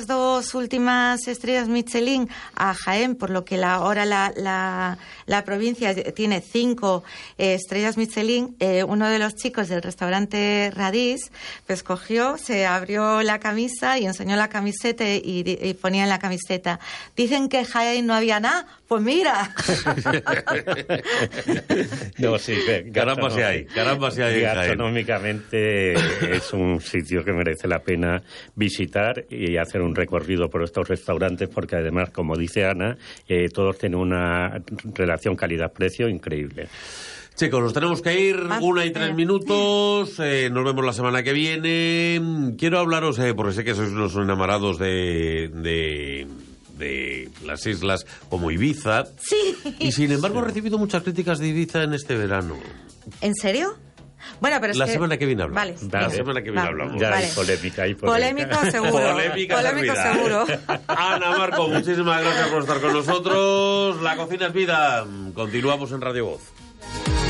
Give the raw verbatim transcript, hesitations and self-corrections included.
dos últimas estrellas Michelin a Jaén, por lo que la, ahora la, la, la provincia tiene cinco eh, estrellas Michelin. Eh, uno de los chicos del restaurante Radís pues cogió, se abrió la camisa y enseñó la camiseta y, y ponía en la camiseta: dicen que en Jaén no había nada, pues mira. No, sí, caramba si hay, caramba si hay. Gastronómicamente es un sitio que merece la pena visitar y hacer un recorrido por estos restaurantes, porque además, como dice Ana, eh, todos tienen una relación calidad-precio increíble. Chicos, nos tenemos que ir, una y tres minutos, eh, nos vemos la semana que viene. Quiero hablaros, eh, porque sé que sois unos enamorados de... de... de las islas como Ibiza. Sí. Y sin embargo he recibido muchas críticas de Ibiza en este verano. ¿En serio? Bueno, pero es la que... semana que viene hablamos. Vale. La vale. semana que viene vale. hablamos. Ya vale. hay polémica, hay polémica. Polémico seguro. Polémica Polémico servirá. seguro. Ana, Marco, muchísimas gracias por estar con nosotros. La cocina es vida. Continuamos en Radio Voz.